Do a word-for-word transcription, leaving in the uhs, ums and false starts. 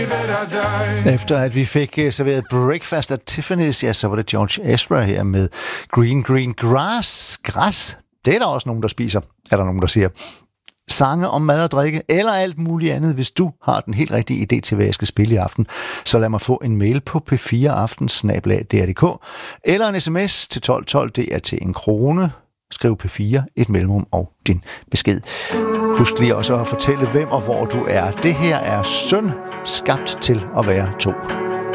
Efter at vi fik serveret Breakfast at Tiffany's, ja, så var det George Ezra her med Green Green Grass. Græs, det er der også nogen, der spiser, er der nogen, der siger. Sange om mad og drikke, eller alt muligt andet. Hvis du har den helt rigtige idé til, hvad jeg skal spille i aften, så lad mig få en mail på p fire aften snabel-a d r punktum d k, eller en sms til tolv tolv, det er til en krone. Skriv P fire, et mellemrum og din besked. Husk lige også at fortælle, hvem og hvor du er. Det her er Søn, skabt til at være to.